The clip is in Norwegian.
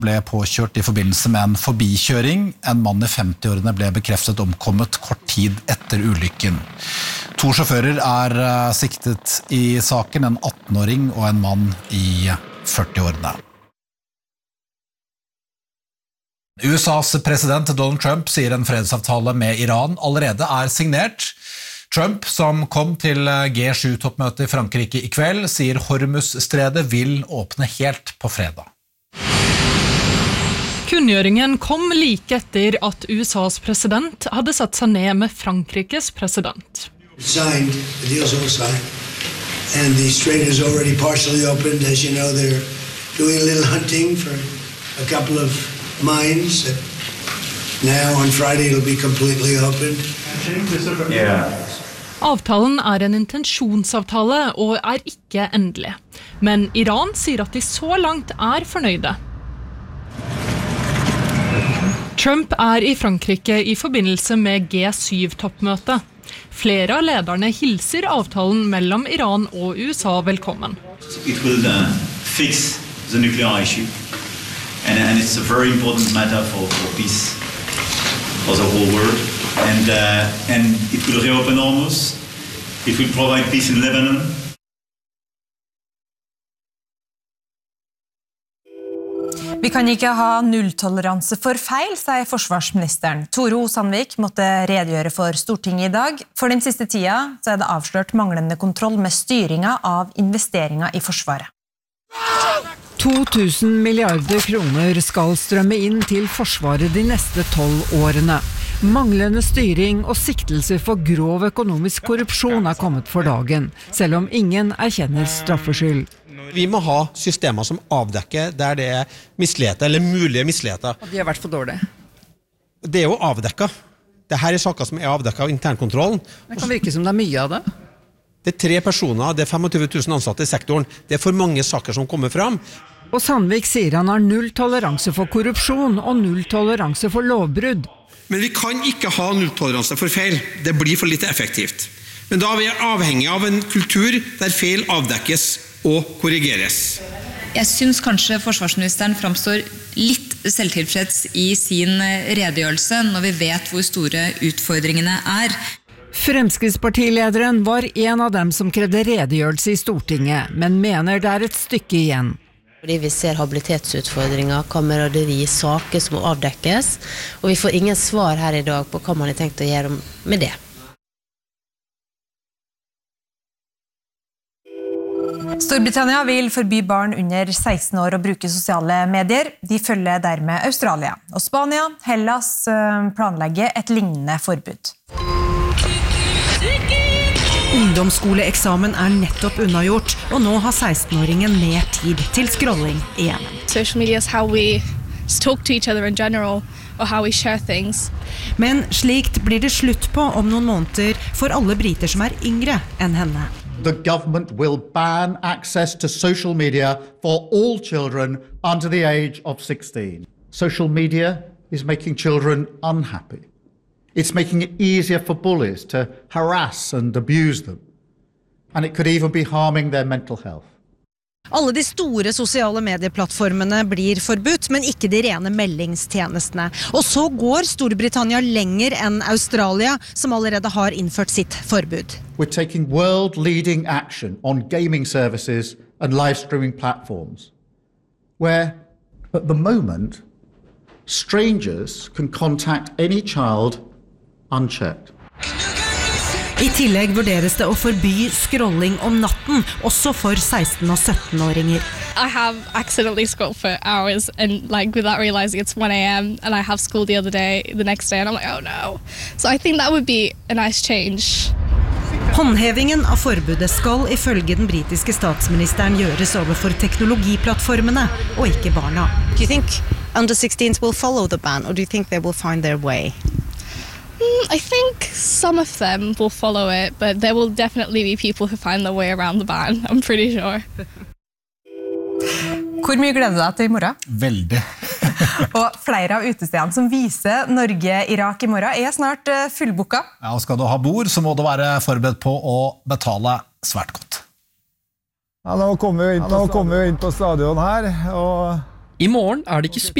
ble påkjørt I forbindelse med en forbikjøring. En mann I 50-årene ble bekreftet omkommet kort tid etter ulykken. 2 sjåfører siktet I saken, en 18-åring og en mann I 40-årene. USAs president Donald Trump sier en fredsavtale med Iran allerede signert. Trump, som kom til G7-toppmøtet I Frankrike I kveld, sier Hormuz-stredet vil åpne helt på fredag. Kunngjøringen kom like etter at USAs president hadde satt seg ned med Frankrikes president. Signed, the deal's all signed, and the strait is already partially opened. As you know, they're doing a little hunting for a couple of mines. Now on Friday it'll be completely opened. Yeah. Avtalen en intensjonsavtale og ikke endelig. Men Iran sier at de så langt fornøyde. Trump I Frankrike I forbindelse med G7-toppmøtet. Flere av lederne hilser avtalen mellom Iran og USA velkommen. It will fix the nuclear issue. And it's a very important matter for peace for the whole world. And it will reopen Hormuz. It will provide peace in Lebanon. Vi kan ikke ha nulltoleranse for feil, sier forsvarsministeren. Tore O. Sandvik måtte redegjøre for Stortinget I dag. For den siste tida så det avslørt manglende kontroll med styringen av investeringer I Forsvaret. 2000 milliarder kroner skal strømme inn til Forsvaret de neste 12 årene. Manglende styring og siktelser for grov økonomisk korrupsjon kommet for dagen, selv om ingen erkjenner straffskyld. Vi må ha systemer som avdekker der det misligheter eller mulige misligheter. Og de har vært for dårlige. Det jo avdekket. Dette saker som avdekket av internkontrollen. Det kan virke som det mye av det. Det 3 personer, det 25 000 ansatte I sektoren. Det for mange saker som kommer fram. Og Sandvik sier han har null toleranse for korrupsjon og null toleranse for lovbrudd. Men vi kan ikke ha nulltoleranse for feil. Det blir for lite effektivt. Men da vi avhengig av en kultur der feil avdekkes og korrigeres. Jeg synes kanskje forsvarsministeren framstår litt selvtilfreds I sin redegjørelse når vi vet hvor store utfordringene Fremskrittspartilederen var en av dem som krevde redegjørelse I Stortinget, men mener det et stykke igjen. Fordi vi ser habilitetsutfordringer, kameraderi, saker som må avdekkes, og vi får ingen svar her I dag på hva man har tenkt å gjøre med det. Storbritannia vil forby barn under 16 år å bruke sosiale medier. De følger dermed Australia. Og Spania, Hellas planlegger et lignende forbud. Ungdomsskoleeksamen nettopp unnagjort, og nå har 16-åringen mer tid til scrolling igjen. Social media is how we talk to each other in general, or how we share things. Men slikt blir det slutt på om noen måneder for alle briter som yngre enn henne. The government will ban access to social media for all children under the age of 16. Social media is making children unhappy. It's making it easier for bullies to harass and abuse them. And it could even be harming their mental health. Alle de store sosiale medieplattformene blir forbudt, men ikke de rene meldingstjenestene. Og så går Storbritannia lenger enn Australia, som allerede har innført sitt forbud. We're taking world-leading action on gaming services and live-streaming platforms, where, at the moment, strangers can contact any child unchecked. I tillegg vurderes det å forby scrolling om natten, også for 16- og 17-åringer. I have accidentally scrolled for hours and without realizing it's 1 a.m. and I have school the next day and I'm like, oh no. So I think that would be a nice change. Håndhevingen av forbudet skal ifølge den britiske statsministeren gjøres overfor teknologiplattformene og ikke barna. Do you think under 16s will follow the ban or do you think they will find their way? I think some of them will follow it, but there will definitely be people who find their way around the ban, I'm pretty sure. Hvor mye gleder du deg til I morgen? Veldig. Og flere av utestedene som viser Norge-Irak I morgen snart fullboka. Ja, og skal du ha bord, så må du være forberedt på å betale svært godt. Ja, nå kommer vi inn på stadion her, og I morgen det ikke